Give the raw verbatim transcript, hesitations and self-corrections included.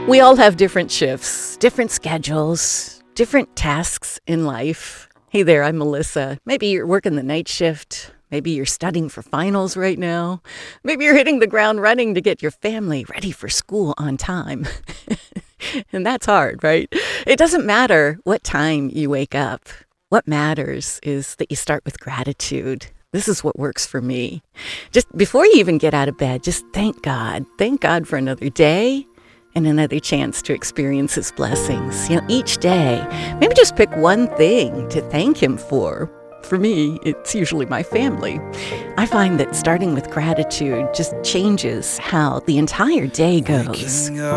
We all have different shifts, different schedules, different tasks in life. Hey there, I'm Melissa. Maybe you're working the night shift. Maybe you're studying for finals right now. Maybe you're hitting the ground running to get your family ready for school on time. And that's hard, right? It doesn't matter what time you wake up. What matters is that you start with gratitude. This is what works for me. Just before you even get out of bed, just thank God. Thank God for another day and another chance to experience His blessings. You know, each day, maybe just pick one thing to thank Him for. For me, it's usually my family. I find that starting with gratitude just changes how the entire day goes.